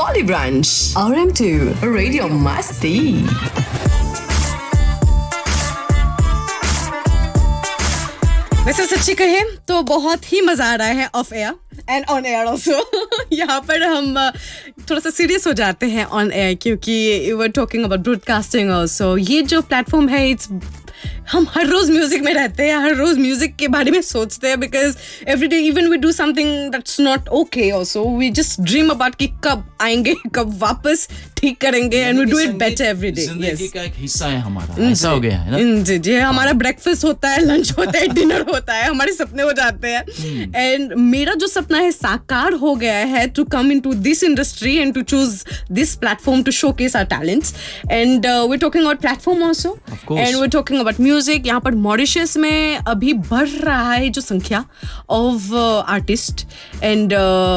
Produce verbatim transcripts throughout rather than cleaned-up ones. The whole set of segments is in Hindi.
Olive Branch, R M two, Radio Masti. वैसे सच्ची कहें तो बहुत ही मजा आ रहा है of air and on air also. यहाँ पर हम थोड़ा सा सीरियस हो जाते हैं ऑन एयर क्योंकि you were talking about broadcasting also. ये जो प्लेटफॉर्म है इट्स हम हर रोज म्यूजिक में रहते हैं, हर रोज म्यूजिक के बारे में सोचते हैं because every day even we do something that's not okay also we just dream about कि कब आएंगे, कब वापस ठीक करेंगे and we do it better every day. जिंदगी का एक हिस्सा है हमारा, ऐसा हो गया है ना. जी जी, हमारा ब्रेकफास्ट होता है, लंच होता है, डिनर होता है, हमारे सपने हो जाते हैं. एंड मेरा जो सपना है साकार हो गया है to come into this industry and to choose this platform to showcase our talents. And we are talking about platform also and we are talking about music. यहाँ पर मॉरिशस में अभी बढ़ रहा है जो संख्या of artist and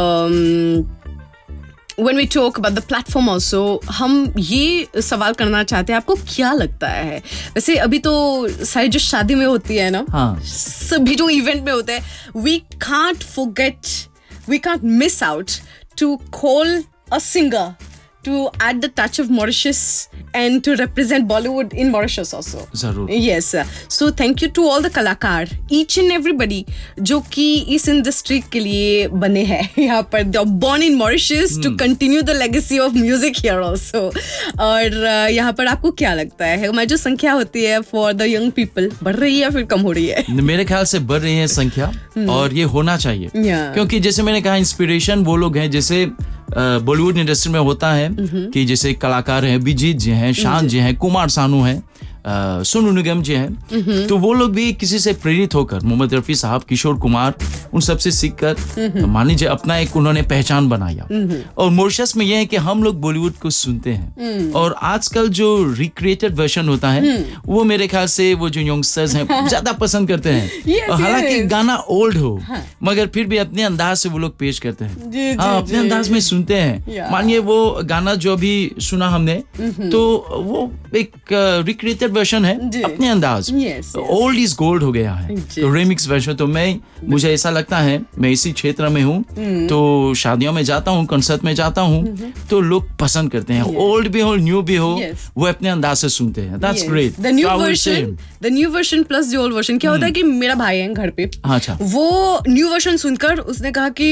when we talk about the platform also, हम ये सवाल करना चाहते हैं आपको क्या लगता है. वैसे अभी तो सारी जो शादी में होती है ना, हाँ. सभी जो इवेंट में होते हैं, we can't forget, we can't miss out to call a singer to add the touch of Mauritius and to represent Bollywood in Mauritius also. जरूर. Yes. So thank you to all the कलाकार, each and everybody जो कि इस इंडस्ट्री के लिए बने हैं यहाँ पर. They are born in Mauritius to continue the legacy of music here also. और यहाँ पर आपको क्या लगता है हमारी जो संख्या होती है for the young people बढ़ रही है या फिर कम हो रही है? मेरे ख्याल से बढ़ रही है संख्या और ये होना चाहिए. Yeah. क्योंकि जैसे मैंने कहा इंस्पिरेशन वो लोग हैं जैसे बॉलीवुड इंडस्ट्री में होता है कि जैसे कलाकार हैं, अभिजीत जी हैं, शान जी हैं, कुमार सानू हैं, सोनू निगम जी हैं. तो वो लोग भी किसी से प्रेरित होकर मोहम्मद रफी साहब, किशोर कुमार, उन सबसे सीखकर मान लीजिए अपना एक उन्होंने पहचान बनाया. और मॉरिशस में यह है कि हम लोग बॉलीवुड को सुनते हैं और आजकल जो रिक्रिएटेड वर्जन होता है वो मेरे ख्याल से वो जो यंगस्टर्स हैं ज्यादा पसंद करते हैं. हालांकि गाना ओल्ड हो मगर फिर भी अपने अंदाज से वो लोग पेश करते हैं. हाँ, अपने अंदाज में सुनते हैं. मानिए वो गाना जो अभी सुना हमने तो वो एक रिक्रिएटेड वर्जन है अपने अंदाज. ओल्ड इज गोल्ड हो गया है. तो रिमिक्स वर्जन तो मैं मुझे ऐसा लगता है, मैं इसी क्षेत्र में हूँ तो शादियों में जाता हूँ, कंसर्ट में जाता हूँ तो लोग पसंद करते हैं. ओल्ड भी हो न्यू भी हो वो अपने अंदाज से सुनते हैं. That's great. The new version the new version plus the old version. क्या होता है कि मेरा भाई है घर पे, अच्छा, वो न्यू वर्जन सुनकर उसने कहा कि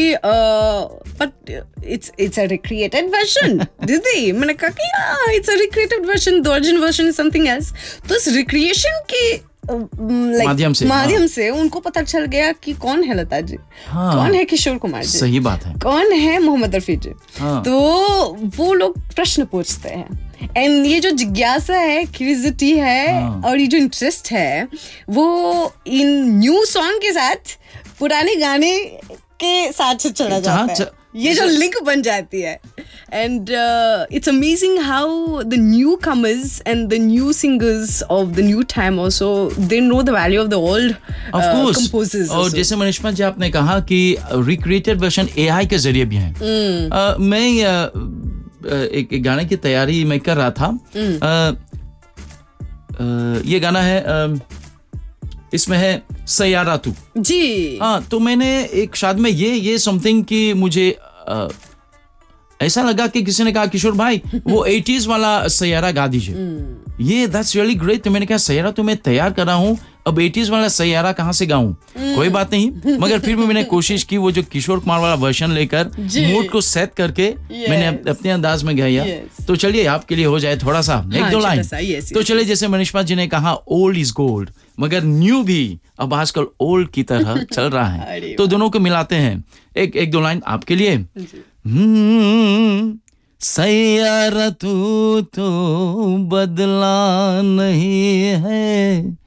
but it's it's a recreated version. दीदी मैंने कहा कि it's a recreated version, the original version is something else. तो इस रिक्रिएशन के like, माध्यम से माध्यम हाँ. से उनको पता चल गया कि कौन है लता जी, हाँ. कौन है किशोर कुमार जी, सही बात है, कौन है मोहम्मद रफी जी. हाँ. तो वो लोग प्रश्न पूछते हैं एंड ये जो जिज्ञासा है, क्यूरियोसिटी है, हाँ. और ये जो इंटरेस्ट है वो इन न्यू सॉन्ग के साथ पुराने गाने के साथ से चला जाता है. ये जो लिंक बन जाती है. And uh, it's amazing how the newcomers and the new singers of the new time also, they know the value of the old uh, of course. composers. और जैसे मनीषमा जी आपने कहा कि रिक्रिएटेड वर्जन एआई के जरिए भी हैं. mm. uh, मैं uh, एक, एक गाने की तैयारी मैं कर रहा था. mm. uh, uh, ये गाना है uh, इसमें है सैयारा तू जी. हाँ, तो मैंने एक शादी में ये ये समथिंग कि मुझे uh, ऐसा लगा कि किसी ने कहा किशोर भाई वो एटीज़ वाला सैयारा गा दीजिए. mm. ये दैट्स रियली ग्रेट. तो मैंने कहा सैयारा तो मैं तैयार कर रहा हूँ, अब एटीज़ वाला सैयारा कहाँ से गाऊं? mm. कोई बात नहीं, मगर फिर भी मैंने कोशिश की वो जो किशोर कुमार वाला वर्जन लेकर मूड को सेट करके yes. मैंने अपने अंदाज में गाया. yes. तो चलिए आपके लिए हो जाए थोड़ा सा एक हाँ, दो लाइन. yes, तो yes, चलिए yes. जैसे मनीषमा जी ने कहा ओल्ड इज गोल्ड, मगर न्यू भी अब आजकल ओल्ड की तरह चल रहा है. तो दोनों को मिलाते हैं. एक एक दो लाइन आपके लिए. सैयारा तू तो बदला नहीं है,